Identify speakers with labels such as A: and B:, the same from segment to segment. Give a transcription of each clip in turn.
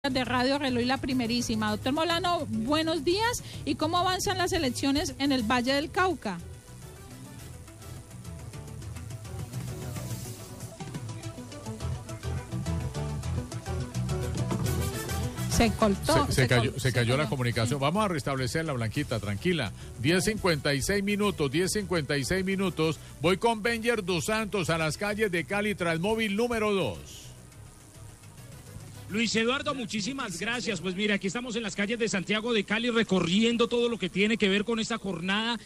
A: de Radio Reloj y La Primerísima. Doctor Molano, buenos días. ¿Y cómo avanzan las elecciones en el Valle del Cauca? Se cortó.
B: Se cayó la comunicación. Vamos a restablecerla, Blanquita, tranquila. 10:56 minutos. Voy con Benjer dos Santos a las calles de Cali, Transmóvil número 2.
C: Luis Eduardo, muchísimas gracias. Pues mira, aquí estamos en las calles de Santiago de Cali recorriendo todo lo que tiene que ver con esta jornada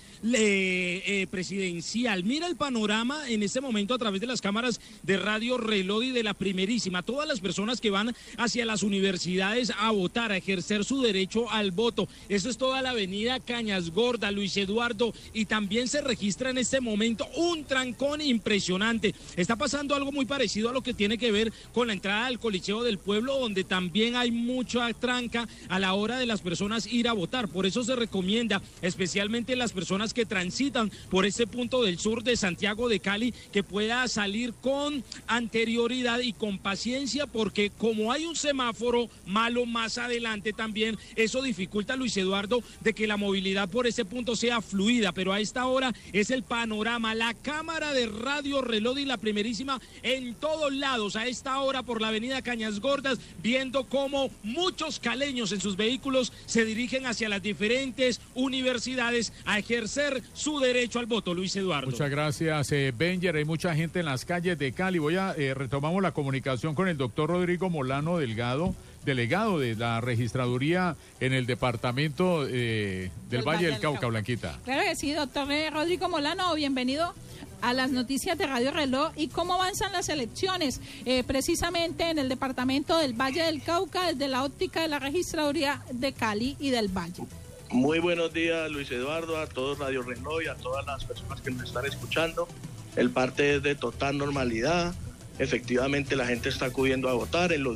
C: presidencial. Mira el panorama en este momento a través de las cámaras de Radio Reloj y de La Primerísima. Todas las personas que van hacia las universidades a votar, a ejercer su derecho al voto. Eso es toda la avenida Cañas Gorda, Luis Eduardo, y también se registra en este momento un trancón impresionante. Está pasando algo muy parecido a lo que tiene que ver con la entrada al Coliseo del Pueblo, donde también hay mucha tranca a la hora de las personas ir a votar. Por eso se recomienda, especialmente las personas que transitan por este punto del sur de Santiago de Cali, que pueda salir con anterioridad y con paciencia, porque como hay un semáforo malo más adelante también, eso dificulta, Luis Eduardo, de que la movilidad por ese punto sea fluida. Pero a esta hora es el panorama, la cámara de Radio Reloj y La Primerísima en todos lados, a esta hora por la avenida Cañas Gordas, viendo cómo muchos caleños en sus vehículos se dirigen hacia las diferentes universidades a ejercer su derecho al voto, Luis Eduardo.
B: Muchas gracias, Benjer. Hay mucha gente en las calles de Cali. Retomamos la comunicación con el doctor Rodrigo Molano Delgado, delegado de la registraduría en el departamento del Valle del Cauca, Blanquita.
A: Claro que sí, doctor Rodrigo Molano, bienvenido a las noticias de Radio Reloj. ¿Y cómo avanzan las elecciones precisamente en el departamento del Valle del Cauca desde la óptica de la registraduría de Cali y del Valle?
D: Muy buenos días, Luis Eduardo, a todos Radio Reloj y a todas las personas que nos están escuchando. El parte es de total normalidad. Efectivamente, la gente está acudiendo a votar en los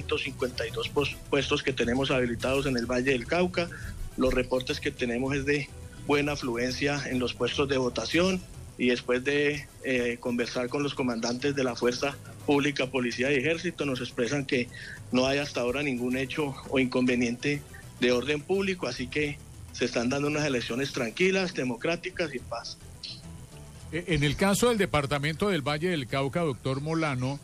D: 1.152 puestos que tenemos habilitados en el Valle del Cauca. Los reportes que tenemos es de buena afluencia en los puestos de votación, y después de conversar con los comandantes de la Fuerza Pública, Policía y Ejército, nos expresan que no hay hasta ahora ningún hecho o inconveniente de orden público, así que se están dando unas elecciones tranquilas, democráticas y en paz.
B: En el caso del departamento del Valle del Cauca, doctor Molano,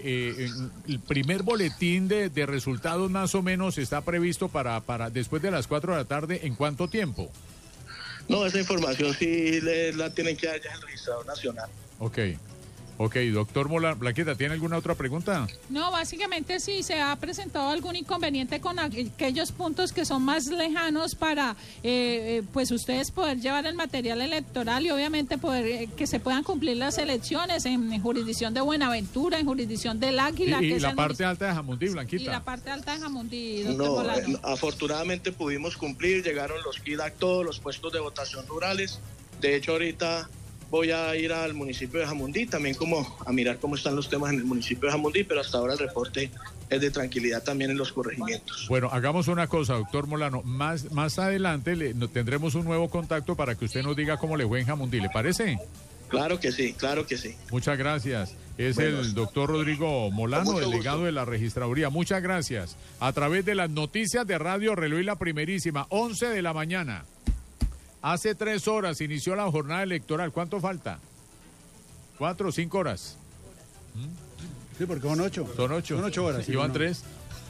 B: el primer boletín de resultados más o menos está previsto para después de las 4 de la tarde. ¿En cuánto tiempo?
D: No, esa información sí la tienen que dar ya el registrador nacional.
B: Ok, doctor Molano. Blanquita, ¿tiene alguna otra pregunta?
A: No, básicamente sí, se ha presentado algún inconveniente con aquellos puntos que son más lejanos para pues ustedes poder llevar el material electoral y obviamente poder que se puedan cumplir las elecciones en jurisdicción de Buenaventura, en jurisdicción del Águila.
B: Y la parte alta de Jamundí, Blanquita.
A: Y la parte alta de Jamundí, doctor
D: No,
A: Molano.
D: Afortunadamente pudimos cumplir, llegaron los KIDAC, todos los puestos de votación rurales. De hecho, ahorita voy a ir al municipio de Jamundí, también como a mirar cómo están los temas en el municipio de Jamundí, pero hasta ahora el reporte es de tranquilidad también en los corregimientos.
B: Bueno, hagamos una cosa, doctor Molano, más adelante tendremos un nuevo contacto para que usted nos diga cómo le fue en Jamundí, ¿le parece?
D: Claro que sí, claro que sí.
B: Muchas gracias. Es el doctor Rodrigo Molano, delegado de la registraduría. Muchas gracias. A través de las noticias de Radio Reloj y La Primerísima, 11 de la mañana. Hace 3 horas inició la jornada electoral. ¿Cuánto falta? 4 o 5 horas.
E: Sí, porque son 8.
B: Son 8.
E: Son 8 horas.
B: Sí, ¿iban 3?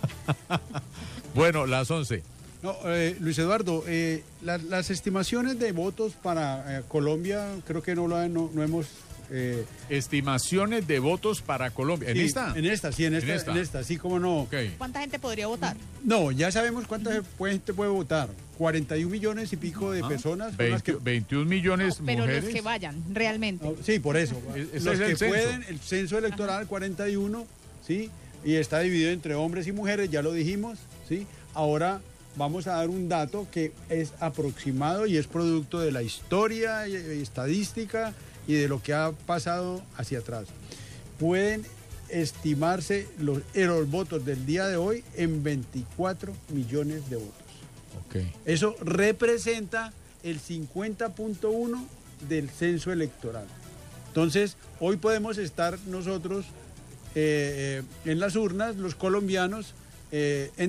B: Bueno, las 11.
E: No, Luis Eduardo, las estimaciones de votos para Colombia, creo que no hemos...
B: Estimaciones de votos para Colombia. ¿En
E: sí,
B: esta?
E: En esta, sí, cómo no.
B: Okay.
F: ¿Cuánta gente podría votar?
E: No, ya sabemos cuánta gente puede votar. 41 millones y pico de personas.
B: 21 millones
F: pero
B: mujeres.
F: los que vayan, realmente.
E: No, sí, por eso. Los que
B: censo.
E: pueden, el censo electoral 41, ¿sí? Y está dividido entre hombres y mujeres, ya lo dijimos, ¿sí? Ahora vamos a dar un dato que es aproximado y es producto de la historia y estadística y de lo que ha pasado hacia atrás. Pueden estimarse los votos del día de hoy en 24 millones de votos.
B: Okay.
E: Eso representa el 50.1 del censo electoral. Entonces, hoy podemos estar nosotros en las urnas, los colombianos,